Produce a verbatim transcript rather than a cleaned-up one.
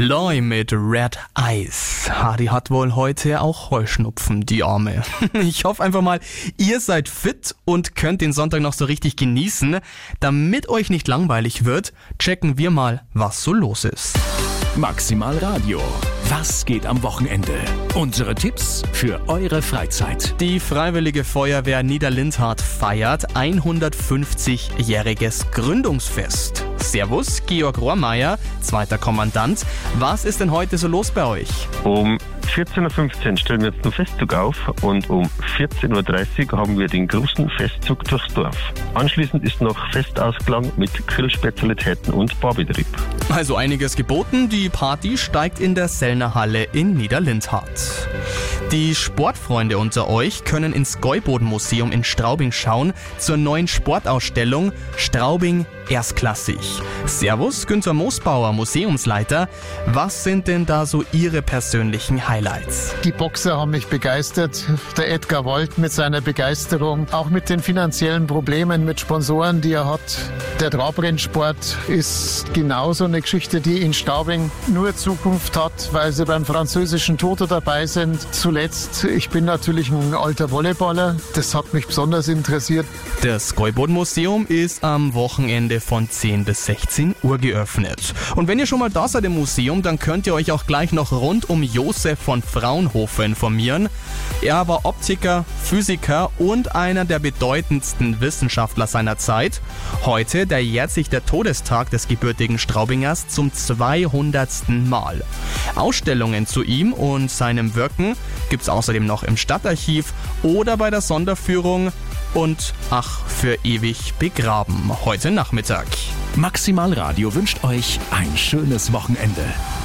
Loi mit Red Eyes. Ha, die hat wohl heute auch Heuschnupfen, die Arme. Ich hoffe einfach mal, ihr seid fit und könnt den Sonntag noch so richtig genießen. Damit euch nicht langweilig wird, checken wir mal, was so los ist. Maximal Radio. Was geht am Wochenende? Unsere Tipps für eure Freizeit. Die Freiwillige Feuerwehr Niederlindhardt feiert hundertfünfzigjähriges Gründungsfest. Servus, Georg Rohrmeier, zweiter Kommandant. Was ist denn heute so los bei euch? Um vierzehn Uhr fünfzehn stellen wir jetzt einen Festzug auf und um vierzehn Uhr dreißig haben wir den großen Festzug durchs Dorf. Anschließend ist noch Festausklang mit Grillspezialitäten und Barbetrieb. Also einiges geboten, die Party steigt in der Sellner Halle in Niederlindhardt. Die Sportfreunde unter euch können ins Gäuboden-Museum in Straubing schauen zur neuen Sportausstellung Straubing erstklassig. Servus, Günther Moosbauer, Museumsleiter. Was sind denn da so Ihre persönlichen Highlights? Die Boxer haben mich begeistert. Der Edgar Wold mit seiner Begeisterung, auch mit den finanziellen Problemen mit Sponsoren, die er hat. Der Trabrennsport ist genauso eine Geschichte, die in Straubing nur Zukunft hat, weil sie beim französischen Toto dabei sind. Zuletzt, ich bin natürlich ein alter Volleyballer. Das hat mich besonders interessiert. Das Gäuboden-Museum ist am Wochenende von zehn bis sechzehn Uhr geöffnet. Und wenn ihr schon mal da seid im Museum, dann könnt ihr euch auch gleich noch rund um Josef von Fraunhofer informieren. Er war Optiker, Physiker und einer der bedeutendsten Wissenschaftler seiner Zeit. Heute, der jährt sich der Todestag des gebürtigen Straubingers zum zweihundertsten Mal. Ausstellungen zu ihm und seinem Wirken gibt's außerdem noch im Stadtarchiv oder bei der Sonderführung und ach, für ewig begraben heute Nachmittag. Maximal Radio wünscht euch ein schönes Wochenende.